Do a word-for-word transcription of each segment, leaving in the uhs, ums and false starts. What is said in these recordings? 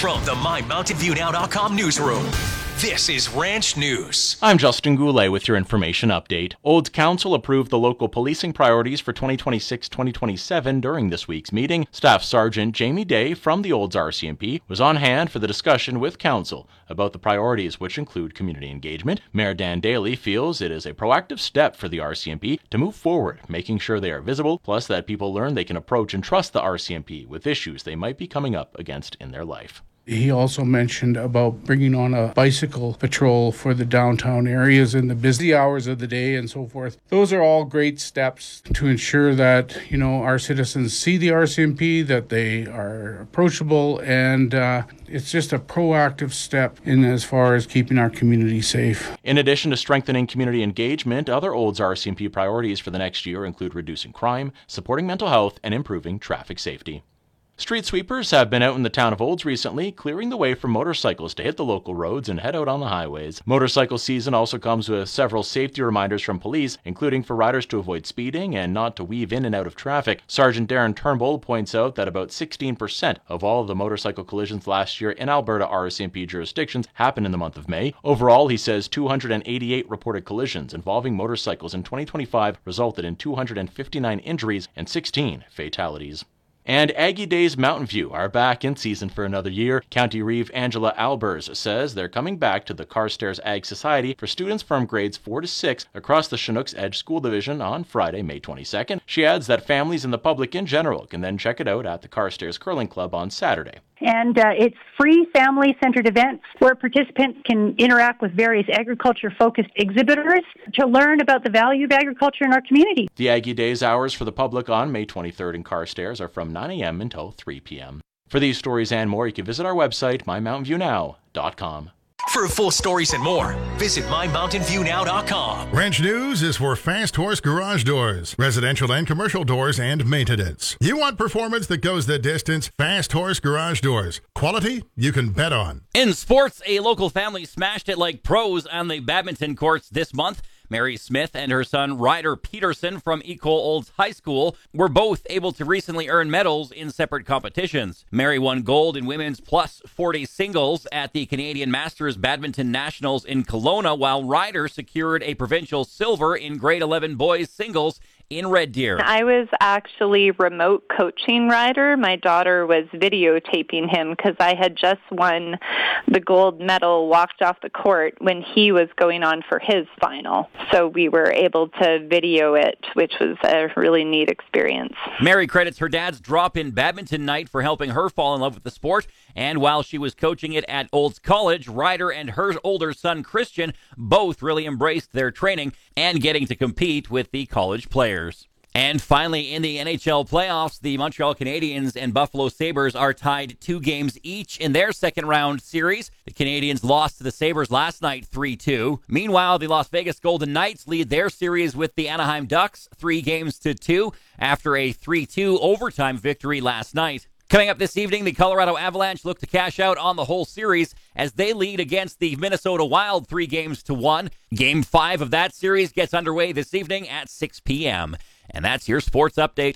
From the My Mountain View Now dot com newsroom, this is Ranch News. I'm Justin Goulet with your information update. Olds Council approved the local policing priorities for twenty twenty-six twenty twenty-seven during this week's meeting. Staff Sergeant Jamie Day from the Olds R C M P was on hand for the discussion with Council about the priorities, which include community engagement. Mayor Dan Daly feels it is a proactive step for the R C M P to move forward, making sure they are visible, plus that people learn they can approach and trust the R C M P with issues they might be coming up against in their life. He also mentioned about bringing on a bicycle patrol for the downtown areas in the busy hours of the day and so forth. Those are all great steps to ensure that, you know, our citizens see the R C M P, that they are approachable, and uh, it's just a proactive step in as far as keeping our community safe. In addition to strengthening community engagement, other Olds R C M P priorities for the next year include reducing crime, supporting mental health, and improving traffic safety. Street sweepers have been out in the town of Olds recently, clearing the way for motorcycles to hit the local roads and head out on the highways. Motorcycle season also comes with several safety reminders from police, including for riders to avoid speeding and not to weave in and out of traffic. Sergeant Darren Turnbull points out that about sixteen percent of all of the motorcycle collisions last year in Alberta R C M P jurisdictions happened in the month of May. Overall, he says two hundred eighty-eight reported collisions involving motorcycles in twenty twenty-five resulted in two hundred fifty-nine injuries and sixteen fatalities. And Aggie Days Mountain View are back in season for another year. County Reeve Angela Albers says they're coming back to the Carstairs Ag Society for students from grades four to six across the Chinooks Edge School Division on Friday, May twenty-second. She adds that families and the public in general can then check it out at the Carstairs Curling Club on Saturday. And uh, it's free family-centered events where participants can interact with various agriculture-focused exhibitors to learn about the value of agriculture in our community. The Aggie Days hours for the public on May twenty-third in Carstairs are from nine a.m. until three p.m. For these stories and more, you can visit our website, my mountain view now dot com. For full stories and more, visit my mountain view now dot com. Ranch News is for Fast Horse Garage Doors, residential and commercial doors and maintenance. You want performance that goes the distance? Fast Horse Garage Doors. Quality you can bet on. In sports, a local family smashed it like pros on the badminton courts this month. Mary Smith and her son Ryder Peterson from Eco Olds High School were both able to recently earn medals in separate competitions. Mary won gold in women's plus forty singles at the Canadian Masters Badminton Nationals in Kelowna, while Ryder secured a provincial silver in grade eleven boys singles in Red Deer. I was actually remote coaching Ryder. My daughter was videotaping him because I had just won the gold medal, walked off the court when he was going on for his final. So we were able to video it, which was a really neat experience. Mary credits her dad's drop-in badminton night for helping her fall in love with the sport. And while she was coaching it at Olds College, Ryder and her older son Christian both really embraced their training and getting to compete with the college players. And finally, in the N H L playoffs, the Montreal Canadiens and Buffalo Sabres are tied two games each in their second-round series. The Canadiens lost to the Sabres last night three two. Meanwhile, the Las Vegas Golden Knights lead their series with the Anaheim Ducks three games to two after a three two overtime victory last night. Coming up this evening, the Colorado Avalanche look to cash out on the whole series as they lead against the Minnesota Wild three games to one. Game five of that series gets underway this evening at six p.m. And that's your sports update.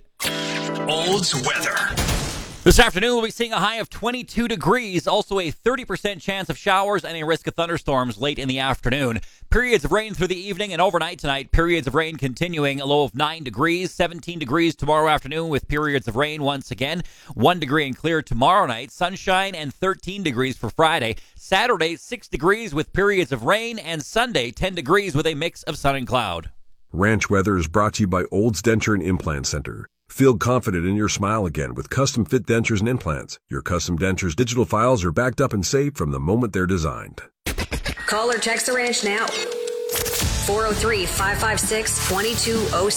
Olds weather. This afternoon, we'll be seeing a high of twenty-two degrees, also a thirty percent chance of showers and a risk of thunderstorms late in the afternoon. Periods of rain through the evening and overnight tonight. Periods of rain continuing, a low of nine degrees, seventeen degrees tomorrow afternoon with periods of rain once again. one degree and clear tomorrow night, sunshine, and thirteen degrees for Friday. Saturday, six degrees with periods of rain, and Sunday, ten degrees with a mix of sun and cloud. Ranch Weather is brought to you by Olds Denture and Implant Center. Feel confident in your smile again with custom-fit dentures and implants. Your custom dentures' digital files are backed up and saved from the moment they're designed. Call or text the ranch now. four oh three, five five six, two two oh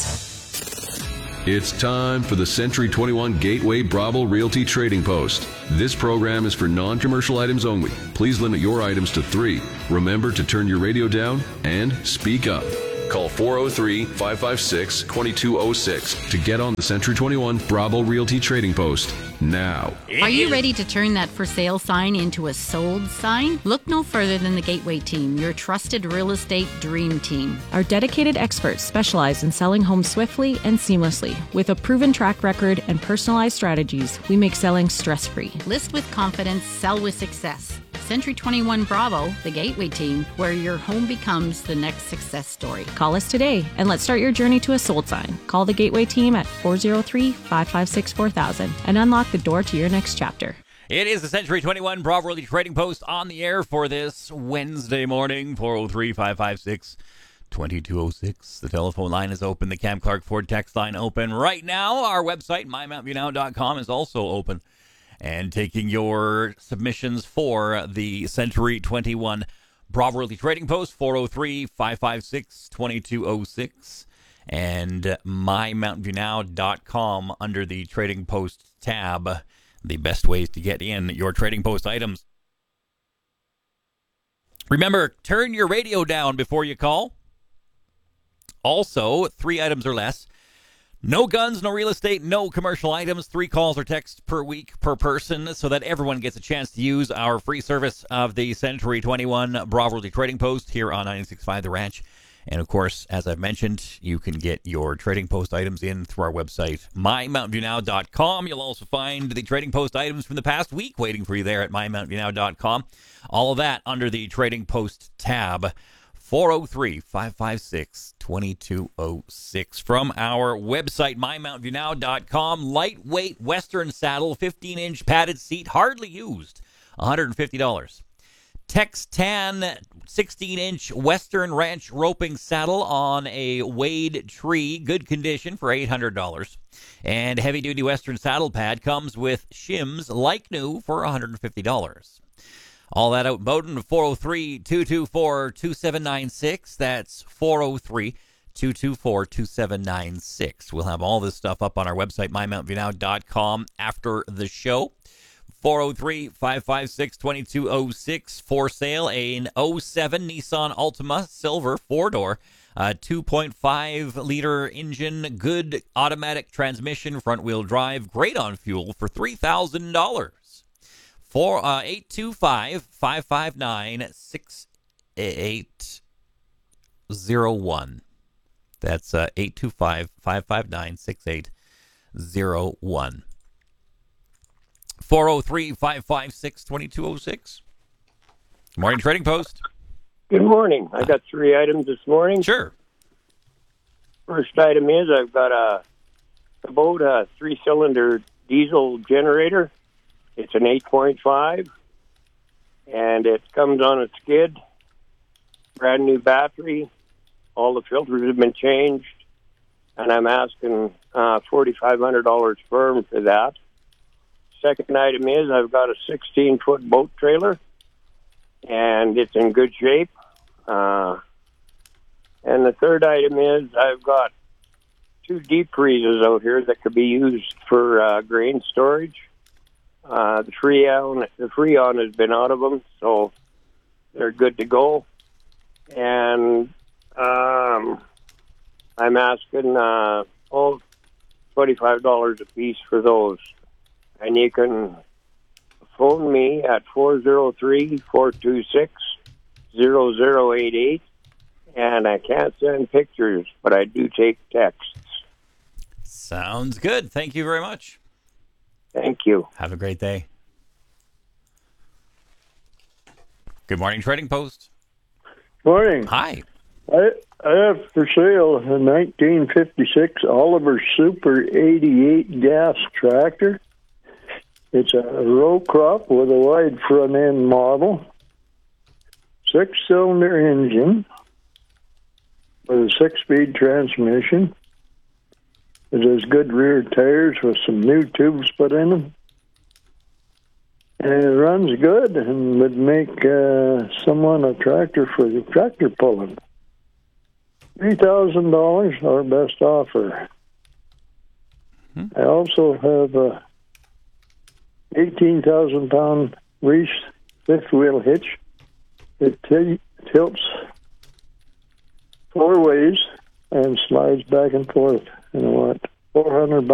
six. It's time for the Century twenty-one Gateway Bravo Realty Trading Post. This program is for non-commercial items only. Please limit your items to three. Remember to turn your radio down and speak up. Call four oh three, five five six, two two oh six to get on the Century twenty-one Bravo Realty Trading Post now. Are you ready to turn that for sale sign into a sold sign? Look no further than the Gateway Team, your trusted real estate dream team. Our dedicated experts specialize in selling homes swiftly and seamlessly. With a proven track record and personalized strategies, we make selling stress-free. List with confidence, sell with success. Century twenty-one Bravo, the Gateway Team, where your home becomes the next success story. Call us today and let's start your journey to a sold sign. Call the Gateway Team at four oh three, five five six, four thousand and unlock the door to your next chapter. It is the Century twenty-one Bravo Realty Trading Post on the air for this Wednesday morning. four oh three, five five six, two two oh six. The telephone line is open. The Cam Clark Ford text line open right now. Our website, my mount view now dot com, is also open and taking your submissions for the Century twenty-one Bravo Realty Trading Post. Four oh three, five five six, two two oh six and my mount view now dot com under the Trading Post tab. The best ways to get in your Trading Post items. Remember, turn your radio down before you call. Also, three items or less. No guns, no real estate, no commercial items. Three calls or texts per week per person so that everyone gets a chance to use our free service of the Century twenty-one Bravo Realty Trading Post here on ninety-six point five The Ranch. And, of course, as I've mentioned, you can get your Trading Post items in through our website, my mount view now dot com. You'll also find the Trading Post items from the past week waiting for you there at my mount view now dot com. All of that under the Trading Post tab. four oh three, five five six, two two oh six. From our website, my mount view now dot com. Lightweight Western saddle, fifteen inch padded seat, hardly used, one hundred fifty dollars. Textan sixteen inch Western Ranch roping saddle on a Wade tree, good condition, for eight hundred dollars. And heavy-duty Western saddle pad comes with shims like new for one hundred fifty dollars. All that out in Bowden, four oh three, two two four, two seven nine six. That's four oh three, two two four, two seven nine six. We'll have all this stuff up on our website, my mount view now dot com, after the show. four oh three, five five six, two two oh six. For sale, an oh seven Nissan Altima Silver four-door, uh, two point five liter engine, good automatic transmission, front-wheel drive, great on fuel for three thousand dollars. For uh, eight two five, five five nine, six eight oh one. That's uh, eight two five, five five nine, six eight oh one. four oh three, five five six, two two oh six. Morning Trading Post. Good morning. I got three items this morning. Sure. First item is I've got a Kubota three-cylinder diesel generator. It's an eight point five, and it comes on a skid, brand new battery. All the filters have been changed, and I'm asking uh, four thousand five hundred dollars firm for that. Second item is I've got a sixteen-foot boat trailer, and it's in good shape. Uh, and the third item is I've got two deep freezers out here that could be used for uh, grain storage. Uh, the Freon, the Freon has been out of them, so they're good to go. And um, I'm asking uh, oh, twenty-five dollars a piece for those. And you can phone me at four oh three, four two six, zero zero eight eight. And I can't send pictures, but I do take texts. Sounds good. Thank you very much. Thank you. Have a great day. Good morning, Trading Post. Morning. Hi. I, I have for sale a nineteen fifty-six Oliver Super eighty-eight gas tractor. It's a row crop with a wide front end model, six-cylinder engine with a six-speed transmission. It has good rear tires with some new tubes put in them. And it runs good and would make uh, someone a tractor for the tractor pulling. three thousand dollars, our best offer. Hmm. I also have a eighteen thousand pound Reese fifth wheel hitch. It t- tilts four ways and slides back and forth. You know what? four hundred